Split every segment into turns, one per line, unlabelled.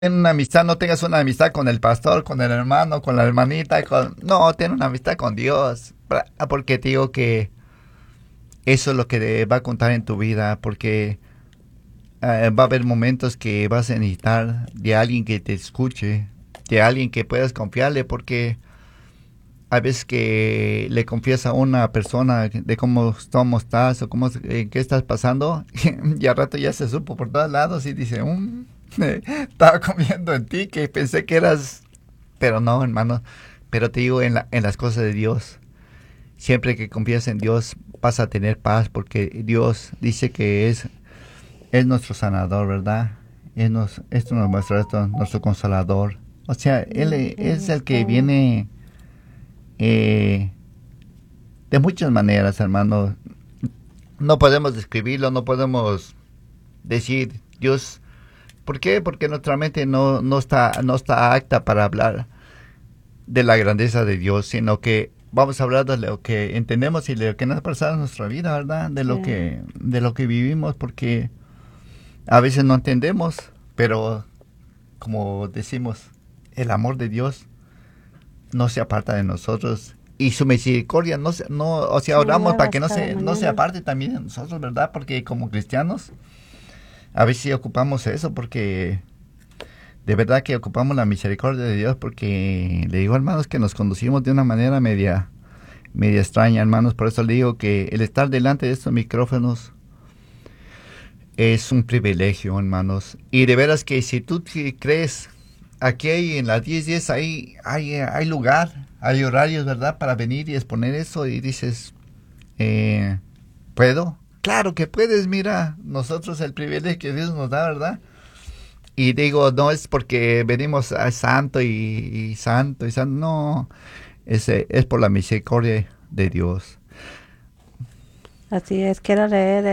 En una amistad, no tengas una amistad con el pastor, con el hermano, con la hermanita, no, ten una amistad con Dios, porque te digo que eso es lo que va a contar en tu vida, porque va a haber momentos que vas a necesitar de alguien que te escuche, de alguien que puedas confiarle, porque hay veces que le confías a una persona de cómo estás o qué estás pasando y al rato ya se supo por todos lados y dice, estaba confiando en ti que pensé que eras, pero no, hermano, pero te digo en las cosas de Dios, siempre que confías en Dios vas a tener paz porque Dios dice que es nuestro sanador, ¿verdad? Esto nos muestra esto, nuestro consolador. O sea, Él es el que viene eh, de muchas maneras, hermano. No podemos describirlo, no podemos decir Dios. ¿Por qué? Porque nuestra mente no está apta para hablar de la grandeza de Dios, sino que vamos a hablar de lo que entendemos y de lo que nos ha pasado en nuestra vida, ¿verdad? De lo que vivimos, porque a veces no entendemos, pero como decimos, el amor de Dios no se aparta de nosotros y su misericordia o sea,
Son
oramos para
nuevas
que no
cada
se, no se
mañana.
aparte también de nosotros, ¿verdad? Porque como cristianos a veces sí ocupamos eso porque de verdad que ocupamos la misericordia de Dios porque le digo, hermanos, que nos conducimos de una manera media extraña, hermanos. Por eso le digo que el estar delante de estos micrófonos es un privilegio, hermanos. Y de veras que si tú crees, aquí en las 10:10 hay lugar, hay horarios, ¿verdad? Para venir y exponer eso y dices, ¿puedo? Claro que puedes, mira, nosotros el privilegio que Dios nos da, ¿verdad? Y digo, no es porque venimos a santo y santo y santo, no, es por la misericordia de Dios.
Así es, quiero leer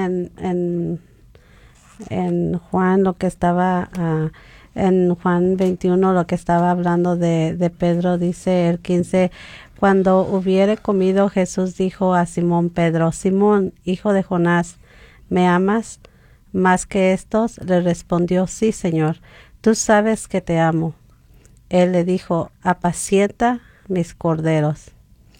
en Juan lo que estaba, en Juan 21, lo que estaba hablando de Pedro, dice el 15, cuando hubiere comido, Jesús dijo a Simón Pedro, Simón, hijo de Jonás, ¿me amas más que estos? Le respondió, sí, Señor, tú sabes que te amo. Él le dijo, apacienta mis corderos.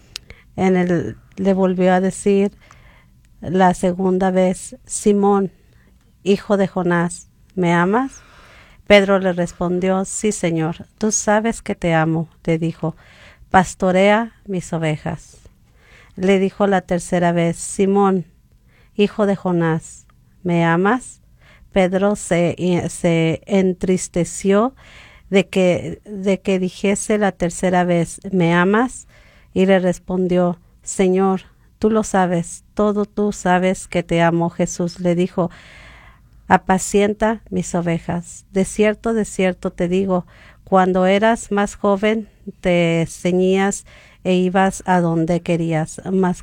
Le volvió a decir la segunda vez, Simón, hijo de Jonás, ¿me amas? Pedro le respondió, sí, Señor, tú sabes que te amo. Le dijo, pastorea mis ovejas. Le dijo la tercera vez, Simón, hijo de Jonás, ¿me amas? Pedro se entristeció de que dijese la tercera vez, ¿me amas? Y le respondió, Señor, tú lo sabes, todo tú sabes que te amo. Jesús le dijo, apacienta mis ovejas. De cierto te digo, cuando eras más joven te ceñías e ibas a donde querías, mas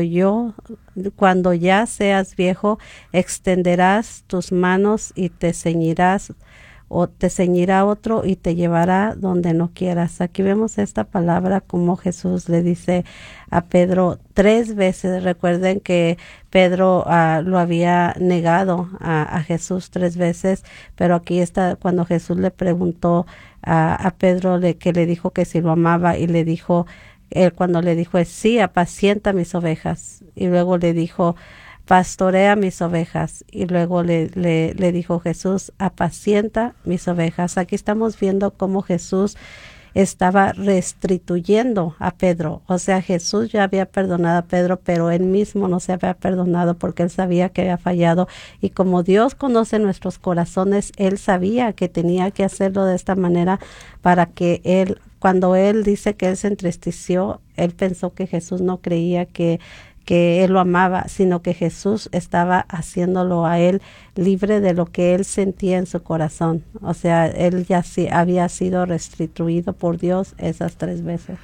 cuando ya seas viejo, extenderás tus manos y te ceñirás o te ceñirá otro y te llevará donde no quieras. Aquí vemos esta palabra como Jesús le dice a Pedro 3 veces. Recuerden que Pedro lo había negado a Jesús 3 veces, pero aquí está cuando Jesús le preguntó a Pedro que le dijo que si lo amaba y le dijo, él cuando le dijo, sí, apacienta mis ovejas. Y luego le dijo, pastorea mis ovejas. Y luego le dijo Jesús, apacienta mis ovejas. Aquí estamos viendo cómo Jesús estaba restituyendo a Pedro. O sea, Jesús ya había perdonado a Pedro, pero él mismo no se había perdonado porque él sabía que había fallado. Y como Dios conoce nuestros corazones, él sabía que tenía que hacerlo de esta manera para que cuando él dice que él se entristeció, él pensó que Jesús no creía que él lo amaba, sino que Jesús estaba haciéndolo a él libre de lo que él sentía en su corazón. O sea, él ya sí había sido restituido por Dios esas 3 veces.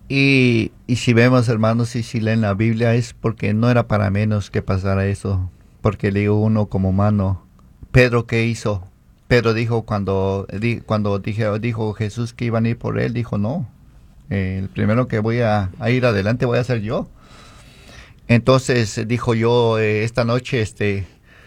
Y si vemos, hermanos, y si leen la Biblia es porque no era para menos que pasara eso, porque le digo uno como humano, Pedro, ¿qué hizo? Pedro dijo dijo Jesús que iban a ir por él, dijo no, el primero que voy a ir adelante voy a ser yo. Entonces dijo yo, esta noche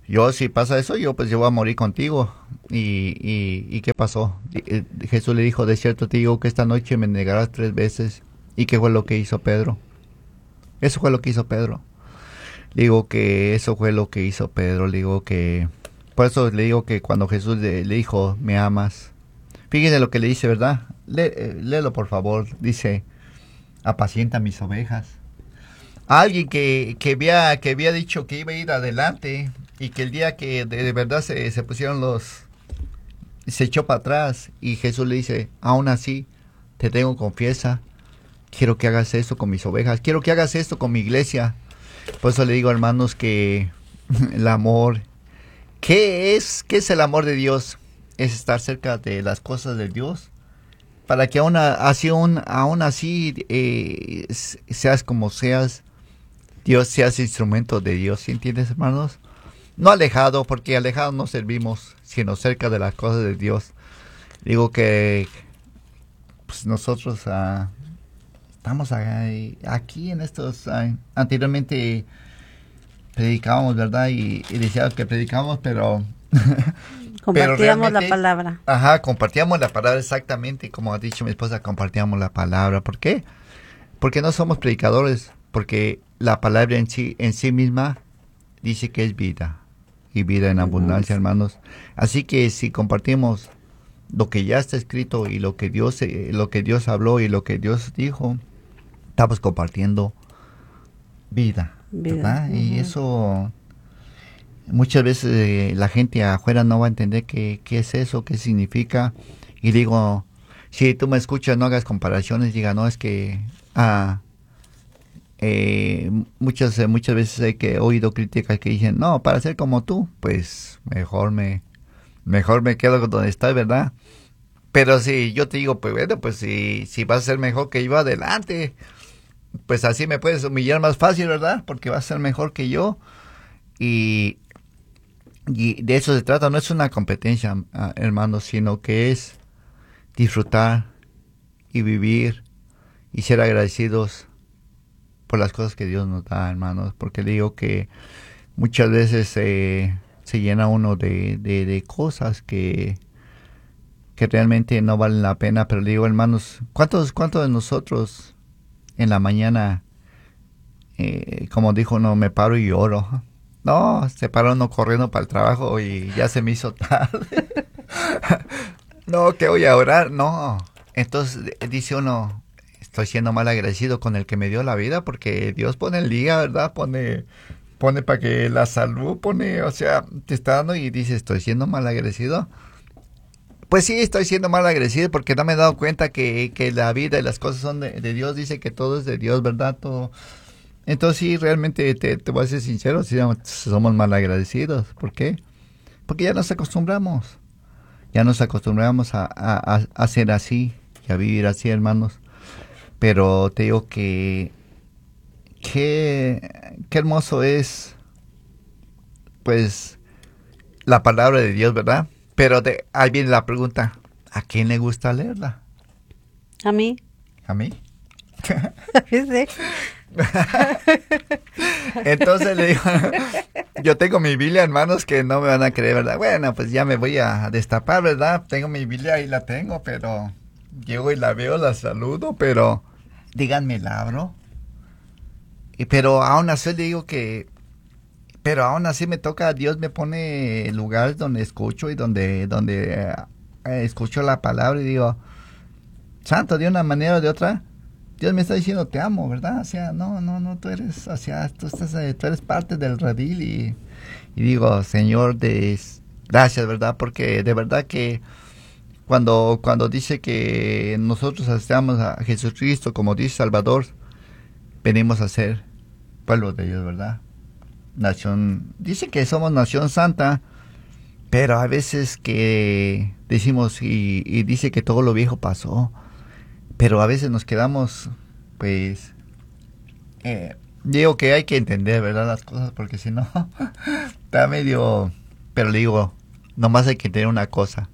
yo si pasa eso, yo voy a morir contigo. ¿Y qué pasó? Jesús le dijo, de cierto te digo que esta noche me negarás 3 veces. ¿Y qué fue lo que hizo Pedro? Eso fue lo que hizo Pedro. Digo que eso fue lo que hizo Pedro. Digo que, por eso le digo que cuando Jesús le dijo, me amas. Fíjense lo que le dice, ¿verdad? Léelo por favor. Dice, apacienta mis ovejas. Alguien que había dicho que iba a ir adelante y que el día que de verdad se pusieron se echó para atrás y Jesús le dice, aún así te tengo confianza, quiero que hagas esto con mis ovejas, quiero que hagas esto con mi iglesia. Por eso le digo, hermanos, que el amor, ¿qué es el amor de Dios? Es estar cerca de las cosas de Dios, para que aún así seas como seas, Dios seas instrumento de Dios, ¿sí entiendes, hermanos? No alejado, porque alejado no servimos, sino cerca de las cosas de Dios. Digo que pues nosotros estamos aquí en estos, anteriormente predicábamos, ¿verdad? Y decíamos que predicábamos, pero
Compartíamos la palabra.
Ajá, compartíamos la palabra exactamente, como ha dicho mi esposa, compartíamos la palabra. ¿Por qué? Porque no somos predicadores, porque la palabra en sí misma dice que es vida, y vida en abundancia, hermanos. Así que si compartimos lo que ya está escrito y lo que Dios habló y lo que Dios dijo, estamos compartiendo vida, ¿verdad? Y eso muchas veces la gente afuera no va a entender qué es eso, qué significa. Y digo, si tú me escuchas, no hagas comparaciones, diga, no, es que muchas veces he oído críticas que dicen, no, para ser como tú, pues mejor me quedo donde estoy, ¿verdad? Pero si yo te digo, pues bueno, pues si vas a ser mejor que yo, adelante. Pues así me puedes humillar más fácil, ¿verdad? Porque vas a ser mejor que yo. Y de eso se trata, no es una competencia, hermanos, sino que es disfrutar y vivir y ser agradecidos por las cosas que Dios nos da, hermanos. Porque digo que muchas veces se llena uno de cosas que realmente no valen la pena. Pero digo, hermanos, ¿cuántos de nosotros en la mañana, como dijo uno, me paro y lloro? No, se paró uno corriendo para el trabajo y ya se me hizo tarde. No, que voy a orar. No. Entonces dice uno, estoy siendo mal agradecido con el que me dio la vida, porque Dios pone el día, ¿verdad? Pone para que la salud, o sea, te está dando y dice, estoy siendo mal agradecido. Pues sí, estoy siendo mal agradecido porque no me he dado cuenta que la vida y las cosas son de Dios. Dice que todo es de Dios, ¿verdad? Todo. Entonces sí, realmente te voy a ser sincero, sí, somos mal agradecidos. ¿Por qué? Porque ya nos acostumbramos. Ya nos acostumbramos a ser así y a vivir así, hermanos. Pero te digo que qué hermoso es, pues, la palabra de Dios, ¿verdad? Pero ahí viene la pregunta, ¿a quién le gusta leerla?
¿A mí?
¿A mí?
Sí.
Entonces le digo, yo tengo mi Biblia, hermanos, que no me van a creer, ¿verdad? Bueno, pues ya me voy a destapar, ¿verdad? Tengo mi Biblia, ahí la tengo, pero llego y la veo, la saludo, pero díganme, ¿la abro? Pero aún así le digo pero aún así me toca, Dios me pone lugares donde escucho y donde escucho la palabra y digo, Santo, de una manera o de otra, Dios me está diciendo, te amo, ¿verdad? O sea, no, tú eres, o sea, tú eres parte del redil y digo, Señor, gracias, ¿verdad? Porque de verdad que cuando dice que nosotros aceptamos a Jesucristo como dice Salvador, venimos a ser pueblo de Dios, ¿verdad? Dice que somos nación santa, pero a veces que decimos y dice que todo lo viejo pasó, pero a veces nos quedamos, pues, digo que hay que entender, ¿verdad? Las cosas, porque si no, está medio, pero le digo, nomás hay que entender una cosa,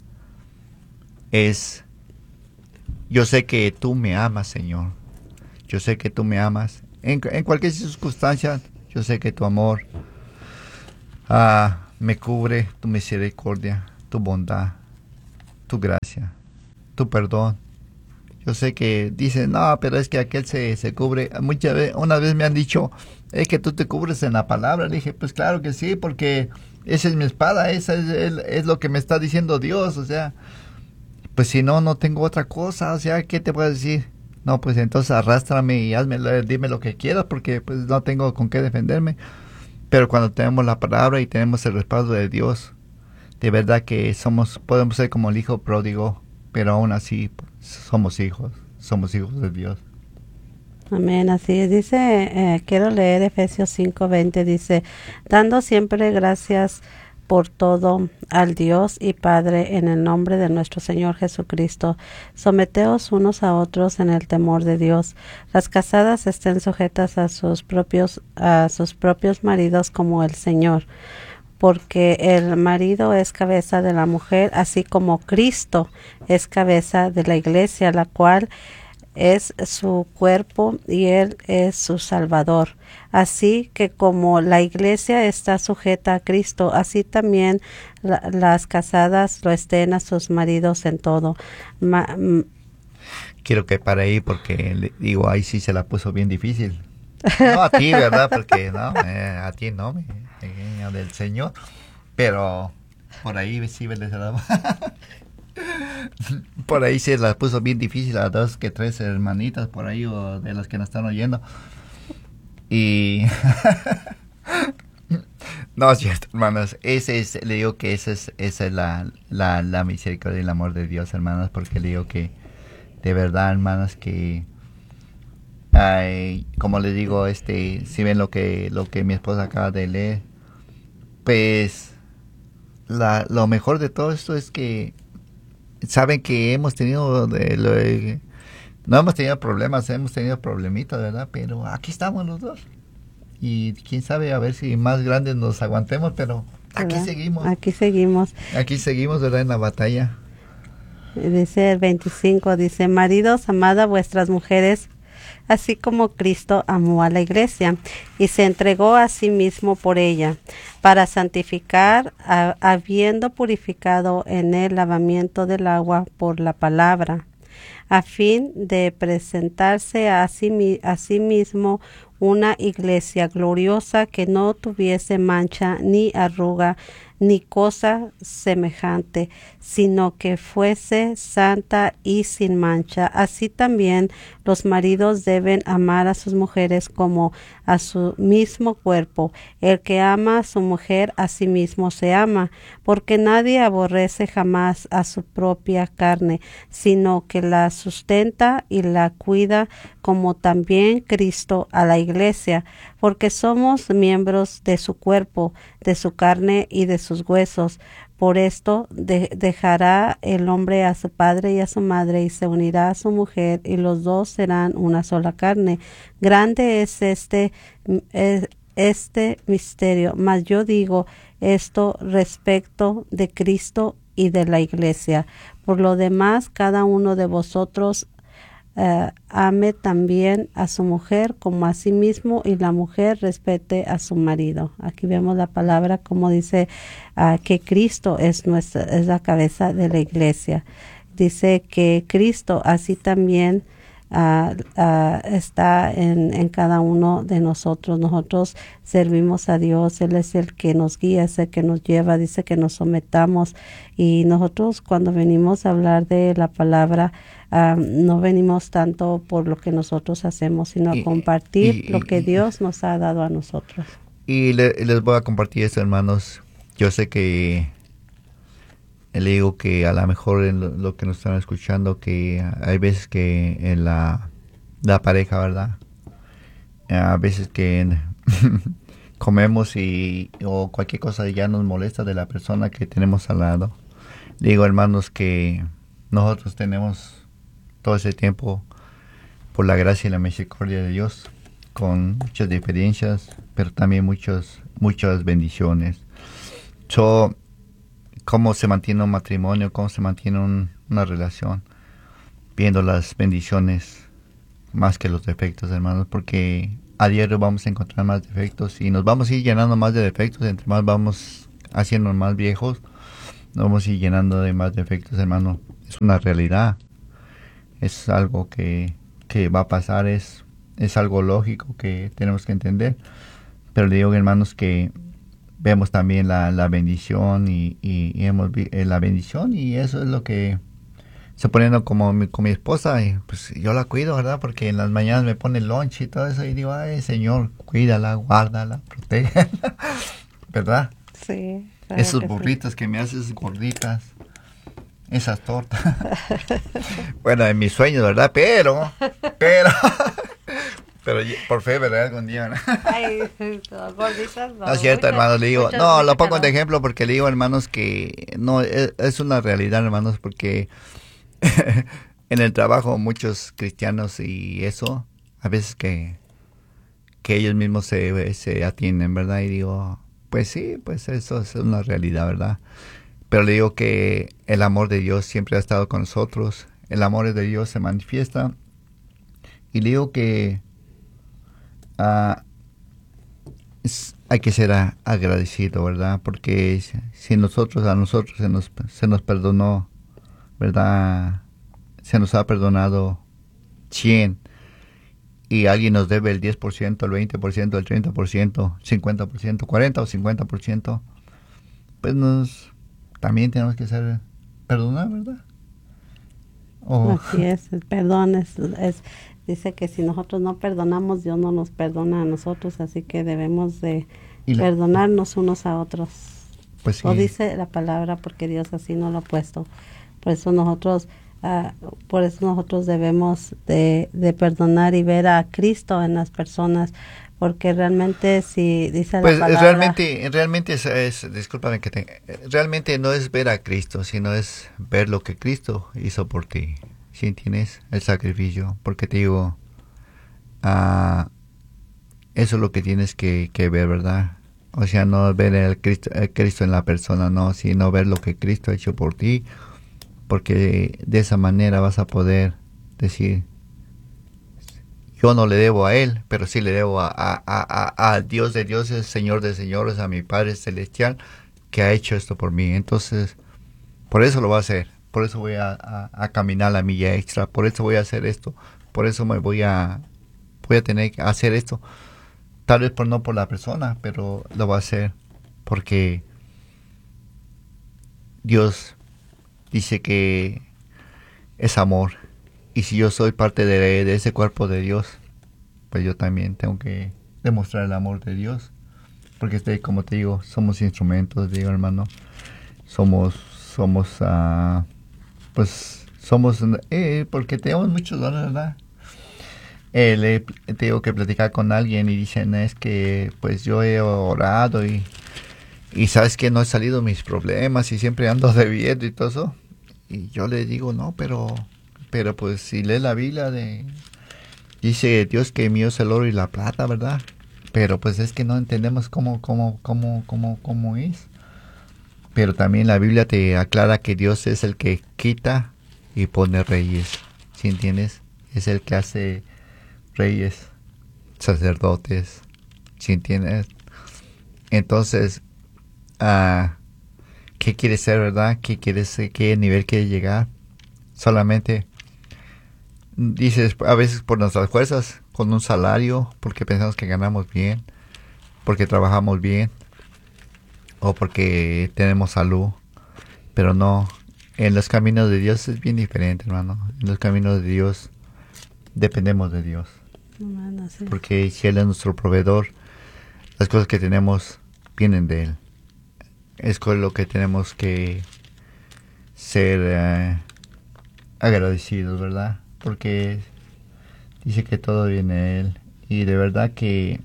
yo sé que tú me amas, Señor, yo sé que tú me amas, en cualquier circunstancia, yo sé que tu amor me cubre tu misericordia, tu bondad, tu gracia, tu perdón. Yo sé que dicen, no, pero es que aquel se cubre. Muchas veces, una vez me han dicho, es que tú te cubres en la palabra. Le dije, pues claro que sí, porque esa es mi espada, esa es lo que me está diciendo Dios. O sea, pues si no, no tengo otra cosa. O sea, ¿qué te puedo decir? No, pues entonces arrástrame y dime lo que quieras, porque pues no tengo con qué defenderme. Pero cuando tenemos la palabra y tenemos el respaldo de Dios, de verdad que podemos ser como el hijo pródigo, pero aún así somos hijos de Dios.
Amén, así es. Dice, quiero leer Efesios 5:20, dice, dando siempre gracias por todo al Dios y Padre en el nombre de nuestro Señor Jesucristo. Someteos unos a otros en el temor de Dios. Las casadas estén sujetas a sus propios maridos como el Señor, porque el marido es cabeza de la mujer, así como Cristo es cabeza de la iglesia, la cual es su cuerpo y él es su Salvador. Así que como la iglesia está sujeta a Cristo, así también las casadas lo estén a sus maridos en todo.
Quiero que para ahí porque digo, ahí sí se la puso bien difícil. No a ti, ¿verdad? Porque no, a ti no, del Señor. Pero por ahí sí me les por ahí se las puso bien difícil a 2 que 3 hermanitas por ahí o de las que nos están oyendo. Y no es cierto, hermanos. Le digo que esa es la misericordia y el amor de Dios, hermanos, porque le digo que de verdad, hermanos, que como les digo, si ven lo que mi esposa acaba de leer, pues lo mejor de todo esto es que saben que hemos tenido no hemos tenido problemas, hemos tenido problemitas, ¿verdad? Pero aquí estamos los dos. Y quién sabe, a ver si más grandes nos aguantemos, pero aquí
¿verdad?
seguimos.
Aquí seguimos.
Aquí seguimos, ¿verdad? En la batalla.
Dice el 25, dice, maridos, amad a vuestras mujeres, así como Cristo amó a la iglesia y se entregó a sí mismo por ella, para santificar, habiendo purificado en el lavamiento del agua por la palabra, a fin de presentarse a sí mismo una iglesia gloriosa que no tuviese mancha ni arruga ni cosa semejante, sino que fuese santa y sin mancha. Así también los maridos deben amar a sus mujeres como a su mismo cuerpo. El que ama a su mujer a sí mismo se ama, porque nadie aborrece jamás a su propia carne, sino que la sustenta y la cuida, como también Cristo a la iglesia, porque somos miembros de su cuerpo, de su carne y de sus huesos. Por esto dejará el hombre a su padre y a su madre y se unirá a su mujer y los dos serán una sola carne. Grande es este misterio, mas yo digo esto respecto de Cristo y de la iglesia. Por lo demás, cada uno de vosotros ame también a su mujer como a sí mismo y la mujer respete a su marido. Aquí vemos la palabra como dice que Cristo es la cabeza de la iglesia. Dice que Cristo así también está en cada uno de nosotros. Nosotros servimos a Dios, Él es el que nos guía, es el que nos lleva, dice que nos sometamos, y nosotros cuando venimos a hablar de la palabra no venimos tanto por lo que nosotros hacemos, sino a compartir lo que Dios nos ha dado a nosotros.
Y les voy a compartir esto, hermanos. Yo sé que le digo que a lo mejor en lo que nos están escuchando, que hay veces que en la pareja, ¿verdad? A veces que comemos o cualquier cosa ya nos molesta de la persona que tenemos al lado. Digo, hermanos, que nosotros tenemos todo ese tiempo, por la gracia y la misericordia de Dios, con muchas diferencias, pero también muchas bendiciones. ¿Cómo se mantiene un matrimonio? ¿Cómo se mantiene una relación? Viendo las bendiciones más que los defectos, hermanos, porque a diario vamos a encontrar más defectos y nos vamos a ir llenando más de defectos entre más vamos haciendo más viejos, nos vamos a ir llenando de más defectos, hermano. Es una realidad. Es algo que va a pasar, es algo lógico que tenemos que entender. Pero le digo, hermanos, que vemos también la bendición y hemos la bendición, y eso es lo que se poniendo como con mi esposa, y pues yo la cuido, ¿verdad? Porque en las mañanas me pone el lunch y todo eso, y digo, ay, Señor, cuídala, guárdala, protégela, ¿verdad?
Sí, claro
Esos
que
burritos que me haces gorditas, esas tortas. Bueno, en mis sueños, ¿verdad? Pero, pero por fe, ¿verdad? Algún día, ¿verdad?
Ay, gorditas, no.
No es cierto, hermanos, le digo,
Mucho,
no, lo
mucho
pongo de
calor.
ejemplo porque le digo, hermanos, que no, es una realidad, hermanos, porque en el trabajo muchos cristianos y eso, a veces que ellos mismos se atienden, ¿verdad? Y digo, pues sí, pues eso es una realidad, ¿verdad? Pero le digo que el amor de Dios siempre ha estado con nosotros, el amor de Dios se manifiesta, y le digo que ah, hay que ser agradecido, ¿verdad? Porque si a nosotros se nos perdonó, ¿verdad? Se nos ha perdonado 100, y alguien nos debe el 10%, el 20%, el 30%, 50%, 40 o 50%, pues también tenemos que ser perdonar, ¿verdad? O,
Así es, el perdón dice que si nosotros no perdonamos, Dios no nos perdona a nosotros, así que debemos de
y
perdonarnos unos a otros.
pues
Lo
sí,
dice la palabra porque Dios así nos lo ha puesto. Por eso nosotros debemos de perdonar y ver a Cristo en las personas, porque realmente si dice la
pues
palabra,
realmente discúlpame realmente no es ver a Cristo, sino es ver lo que Cristo hizo por ti. ¿Sí entiendes? El sacrificio, porque te digo, ah, eso es lo que tienes que ver, ¿verdad? O sea, no ver el Cristo en la persona, no, sino ver lo que Cristo ha hecho por ti, porque de esa manera vas a poder decir, yo no le debo a Él, pero sí le debo a Dios de dioses, Señor de señores, a mi Padre Celestial, que ha hecho esto por mí. Entonces, por eso lo voy a hacer, por eso voy a caminar la milla extra, por eso voy a hacer esto, por eso voy a tener que hacer esto. Tal vez no por la persona, pero lo voy a hacer porque Dios dice que es amor. Y si yo soy parte de ese cuerpo de Dios, pues yo también tengo que demostrar el amor de Dios. Porque como te digo, somos instrumentos, digo, hermano. Somos, somos, porque tenemos muchos dones, ¿verdad? Te digo que platicar con alguien y dicen, es que pues yo he orado y sabes que no he salido mis problemas y siempre ando debiendo y todo eso. Y yo le digo, no, pero pues si lees la Biblia, dice Dios que mío es el oro y la plata, ¿verdad? Pero pues es que no entendemos cómo es. Pero también la Biblia te aclara que Dios es el que quita y pone reyes. ¿Sí entiendes? Es el que hace reyes, sacerdotes. ¿Sí entiendes? Entonces, ¿qué quieres ser, verdad? ¿Qué nivel quieres llegar? Solamente dices a veces por nuestras fuerzas, con un salario, porque pensamos que ganamos bien, porque trabajamos bien, o porque tenemos salud, pero no. En los caminos de Dios es bien diferente, hermano. En los caminos de Dios dependemos de Dios,
hermano, así es.
porque si Él es nuestro proveedor, las cosas que tenemos vienen de Él. Es con lo que tenemos que ser agradecidos, ¿verdad? Porque dice que todo viene de Él. Y de verdad que,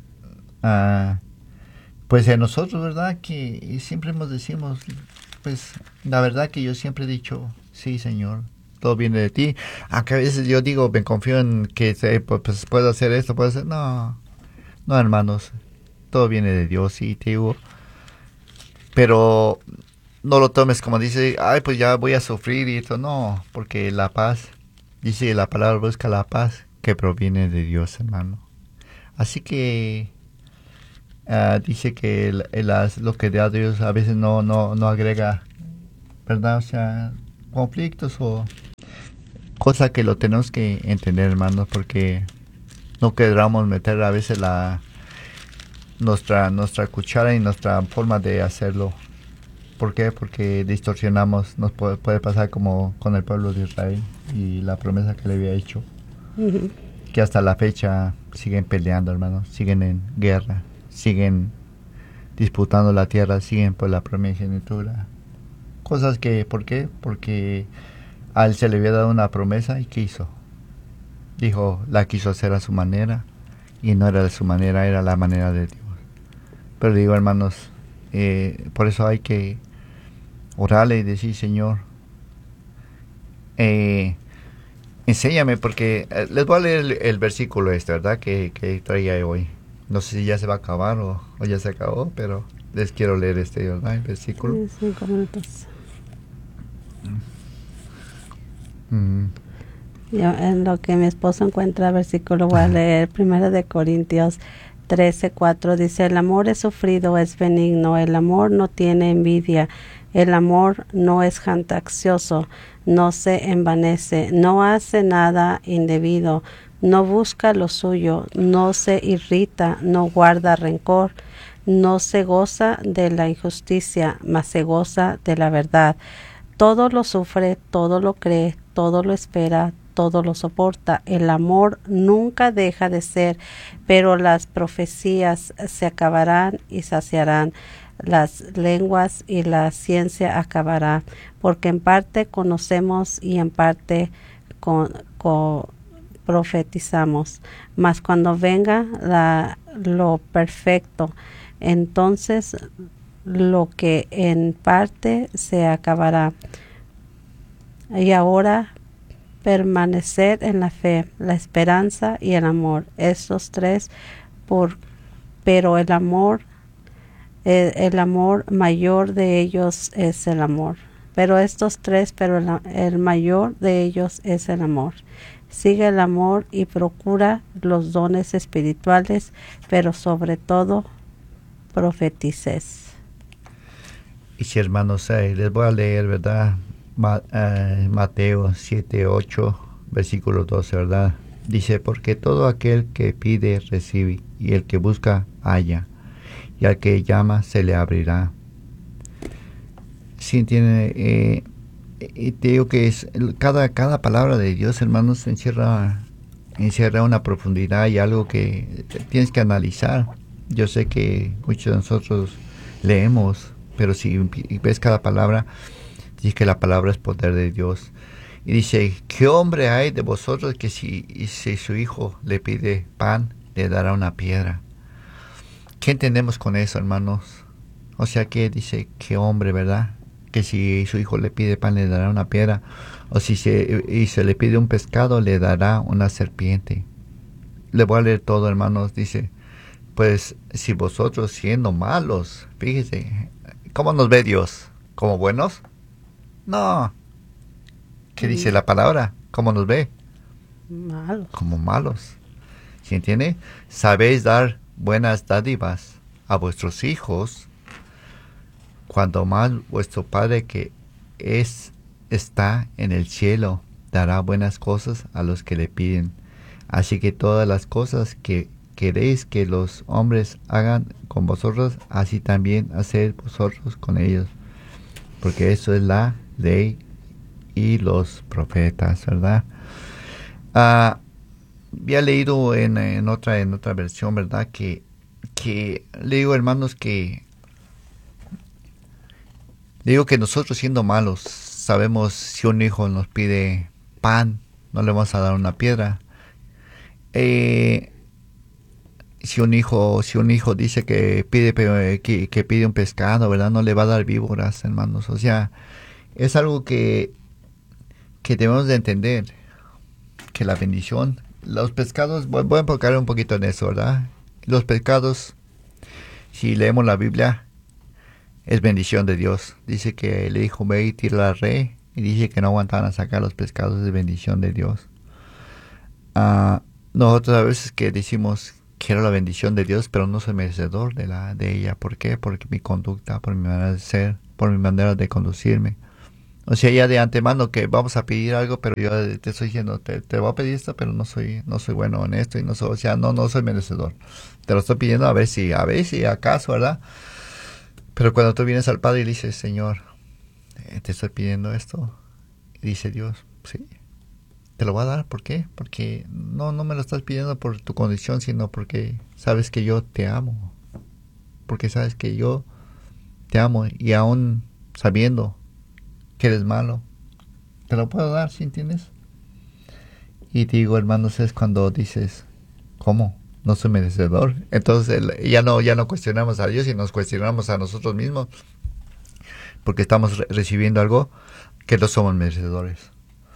pues en nosotros, ¿verdad? Que siempre decimos, pues la verdad que yo siempre he dicho, sí, Señor, todo viene de ti. Aunque a veces yo digo, me confío en que pues, puedo hacer esto, puedo hacer... No, no, hermanos, todo viene de Dios, y te digo, pero no lo tomes como dice, ay, pues ya voy a sufrir y esto. No, porque la paz, dice la palabra, busca la paz que proviene de Dios, hermano. Así que dice que lo que da Dios a veces no agrega, ¿verdad? O sea, conflictos o cosas que lo tenemos que entender, hermanos, porque no queramos meter a veces nuestra cuchara y nuestra forma de hacerlo. ¿Por qué? Porque distorsionamos, nos puede pasar como con el pueblo de Israel y la promesa que le había hecho,
Ujú.
que hasta la fecha siguen peleando, hermanos, siguen en guerra, siguen disputando la tierra, siguen por la primogenitura. Cosas que, ¿por qué? Porque a él se le había dado una promesa y ¿qué hizo? Dijo, la quiso hacer a su manera y no era de su manera, era la manera de Dios. Pero digo, hermanos, por eso hay que orarle y decir, Señor, enséñame, porque les voy a leer el versículo ¿verdad? Que traía hoy. No sé si ya se va a acabar o ya se acabó, pero les quiero leer ¿verdad? El versículo.
Sí, 5 minutos.
Mm.
Yo, en lo que mi esposo encuentra versículo, voy a leer 1 Corintios 13:4. Dice: el amor es sufrido, es benigno, el amor no tiene envidia, el amor no es jactancioso, no se envanece, no hace nada indebido, no busca lo suyo, no se irrita, no guarda rencor, no se goza de la injusticia, mas se goza de la verdad. Todo lo sufre, todo lo cree, todo lo espera, todo lo soporta. El amor nunca deja de ser, pero las profecías se acabarán y saciarán. Las lenguas y la ciencia acabará, porque en parte conocemos y en parte profetizamos. Mas cuando venga lo perfecto, entonces lo que en parte se acabará. Y ahora permanecer en la fe, la esperanza y el amor. Estos tres, pero el amor mayor de ellos es el amor. Pero estos tres, pero el mayor de ellos es el amor. Sigue el amor y procura los dones espirituales, pero sobre todo profetices.
Y si hermanos, les voy a leer, ¿verdad? Mateo 7:8, versículo 12, ¿verdad? Dice, porque todo aquel que pide, recibe, y el que busca, halla, y al que llama, se le abrirá. Sí, entiende, y te digo que cada palabra de Dios, hermanos, encierra una profundidad y algo que tienes que analizar. Yo sé que muchos de nosotros leemos, pero si ves cada palabra, dice que la palabra es poder de Dios. Y dice, ¿qué hombre hay de vosotros que si su hijo le pide pan, le dará una piedra? ¿Qué entendemos con eso, hermanos? O sea, que dice, ¿qué hombre, verdad? Que si su hijo le pide pan, le dará una piedra. O si se le pide un pescado, le dará una serpiente. Le voy a leer todo, hermanos. Dice, pues si vosotros siendo malos, fíjese, ¿cómo nos ve Dios? ¿Como buenos? No. ¿Qué dice la palabra? ¿Cómo nos ve?
Malos.
Como malos. ¿Sí entiende? Sabéis dar buenas dádivas a vuestros hijos, cuando más vuestro Padre que está en el cielo dará buenas cosas a los que le piden. Así que todas las cosas que queréis que los hombres hagan con vosotros, así también haced vosotros con ellos, porque eso es la ley y los profetas, ¿verdad? Había leído en otra versión, ¿verdad? Que le digo, hermanos, digo que nosotros siendo malos, sabemos si un hijo nos pide pan, no le vamos a dar una piedra. Si un hijo dice que pide un pescado, ¿verdad? No le va a dar víboras, hermanos. O sea, es algo que debemos de entender, que la bendición, los pescados, voy a enfocar un poquito en eso, ¿verdad? Los pescados, si leemos la Biblia, es bendición de Dios. Dice que le dijo, ve y tira la red, y dice que no aguantaban a sacar los pescados, es bendición de Dios. Nosotros a veces que decimos, quiero la bendición de Dios, pero no soy merecedor de ella. ¿Por qué? Porque mi conducta, por mi manera de ser, por mi manera de conducirme. O sea, ya de antemano que vamos a pedir algo, pero yo te estoy diciendo, te voy a pedir esto, pero no soy bueno en esto y no soy, o sea, no soy merecedor. Te lo estoy pidiendo a ver si acaso, ¿verdad? Pero cuando tú vienes al Padre y dices, Señor, te estoy pidiendo esto, y dice Dios, sí, te lo voy a dar. ¿Por qué? Porque no me lo estás pidiendo por tu condición, sino porque sabes que yo te amo. Porque sabes que yo te amo y aún sabiendo que eres malo, te lo puedo dar, ¿sí entiendes? Y te digo, hermanos, es cuando dices, ¿cómo? No soy merecedor. Entonces ya no cuestionamos a Dios y nos cuestionamos a nosotros mismos, porque estamos recibiendo algo que no somos merecedores.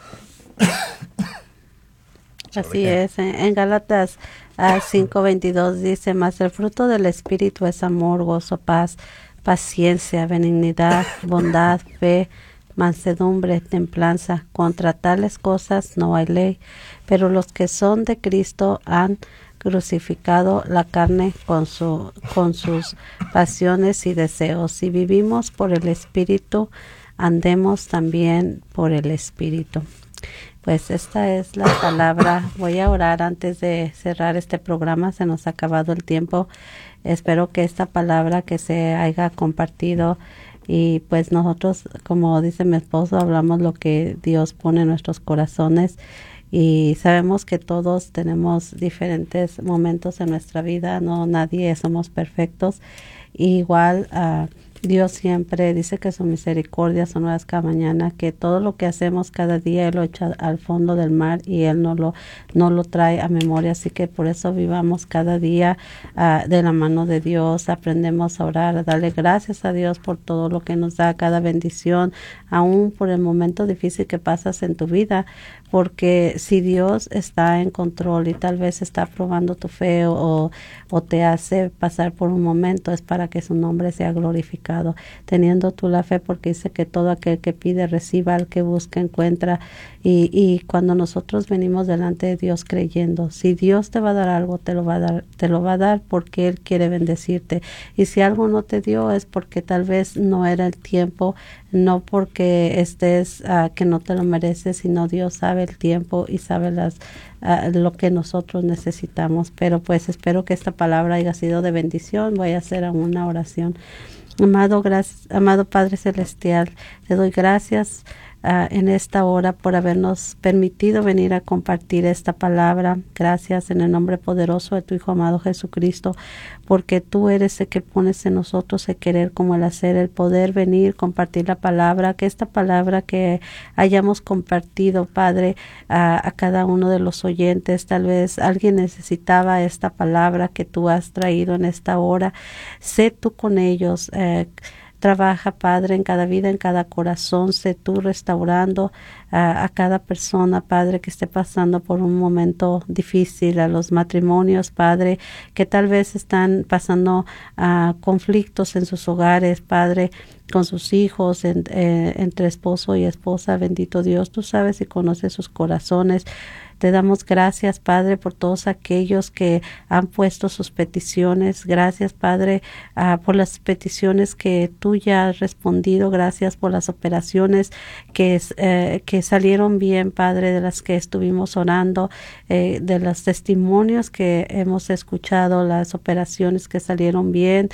Así es. En Gálatas 5:22 dice, mas el fruto del Espíritu es amor, gozo, paz, paciencia, benignidad, bondad, fe, mansedumbre, templanza. Contra tales cosas no hay ley. Pero los que son de Cristo han crucificado la carne con sus pasiones y deseos. Si vivimos por el Espíritu, andemos también por el Espíritu. Pues esta es la palabra. Voy a orar antes de cerrar este programa. Se nos ha acabado el tiempo. Espero que esta palabra que se haya compartido, y pues nosotros, como dice mi esposo, hablamos lo que Dios pone en nuestros corazones, y sabemos que todos tenemos diferentes momentos en nuestra vida. No, nadie somos perfectos. Igual Dios siempre dice que su misericordia son nuevas cada mañana, que todo lo que hacemos cada día Él lo echa al fondo del mar y Él no lo trae a memoria. Así que por eso vivamos cada día de la mano de Dios. Aprendemos a orar, a darle gracias a Dios por todo lo que nos da, cada bendición, aún por el momento difícil que pasas en tu vida, porque si Dios está en control y tal vez está probando tu fe o te hace pasar por un momento, es para que su nombre sea glorificado. Teniendo tú la fe, porque dice que todo aquel que pide reciba, al que busca encuentra. Y cuando nosotros venimos delante de Dios creyendo, si Dios te va a dar algo, te lo va a dar porque Él quiere bendecirte. Y si algo no te dio, es porque tal vez no era el tiempo, no porque estés que no te lo mereces, sino Dios sabe el tiempo y sabe lo que nosotros necesitamos. Pero pues espero que esta palabra haya sido de bendición. Voy a hacer una oración. Amado Padre Celestial, te doy gracias en esta hora por habernos permitido venir a compartir esta palabra. Gracias en el nombre poderoso de tu Hijo amado Jesucristo, porque tú eres el que pones en nosotros el querer como el hacer, el poder venir, compartir la palabra, que esta palabra que hayamos compartido, Padre, a cada uno de los oyentes, tal vez alguien necesitaba esta palabra que tú has traído en esta hora. Sé tú con ellos. Trabaja, Padre, en cada vida, en cada corazón. Sé tú restaurando a cada persona, Padre, que esté pasando por un momento difícil, a los matrimonios, Padre, que tal vez están pasando conflictos en sus hogares, Padre, con sus hijos, entre esposo y esposa. Bendito Dios, tú sabes y conoces sus corazones. Te damos gracias, Padre, por todos aquellos que han puesto sus peticiones. Gracias, Padre, por las peticiones que tú ya has respondido. Gracias por las operaciones que salieron bien, Padre, de las que estuvimos orando, de los testimonios que hemos escuchado, las operaciones que salieron bien.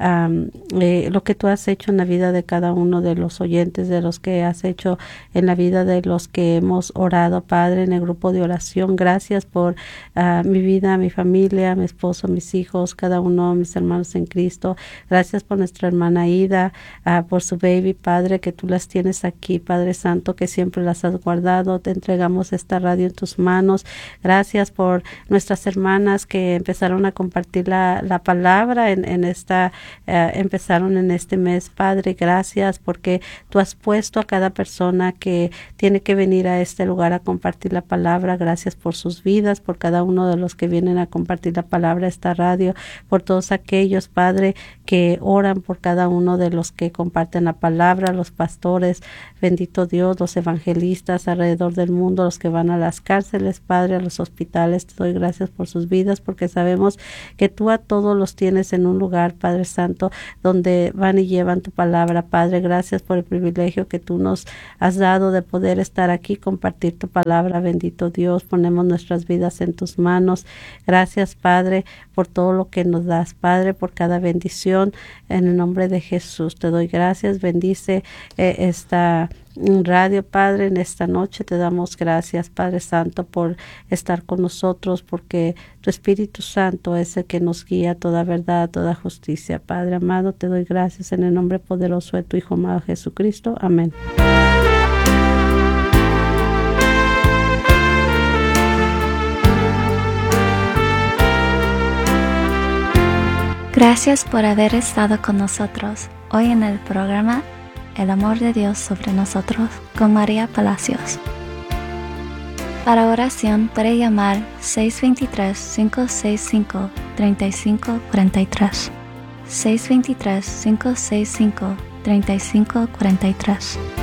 Lo que tú has hecho en la vida de cada uno de los oyentes, de los que has hecho en la vida de los que hemos orado, Padre, en el grupo de oración. Gracias por mi vida, mi familia, mi esposo, mis hijos, cada uno de mis hermanos en Cristo. Gracias por nuestra hermana Ida, por su baby, Padre, que tú las tienes aquí, Padre Santo, que siempre las has guardado. Te entregamos esta radio en tus manos. Gracias por nuestras hermanas que empezaron a compartir la palabra empezaron en este mes, Padre. Gracias porque tú has puesto a cada persona que tiene que venir a este lugar a compartir la palabra. gracias por sus vidas, por cada uno de los que vienen a compartir la palabra a esta radio, por todos aquellos, Padre, que oran por cada uno de los que comparten la palabra, los pastores, bendito Dios, los evangelistas alrededor del mundo, los que van a las cárceles, Padre, a los hospitales. Te doy gracias por sus vidas, porque sabemos que tú a todos los tienes en un lugar, Padre Santo, donde van y llevan tu palabra. Padre, gracias por el privilegio que tú nos has dado de poder estar aquí, compartir tu palabra. Bendito Dios, ponemos nuestras vidas en tus manos. Gracias, Padre, por todo lo que nos das, Padre, por cada bendición. En el nombre de Jesús te doy gracias. Bendice esta radio, Padre, en esta noche. Te damos gracias, Padre Santo, por estar con nosotros, porque tu Espíritu Santo es el que nos guía a toda verdad, a toda justicia. Padre amado, te doy gracias en el nombre poderoso de tu Hijo amado Jesucristo. Amén.
Gracias por haber estado con nosotros hoy en el programa El amor de Dios sobre nosotros con María Palacios. Para oración puede llamar 623-565-3543. 623-565-3543.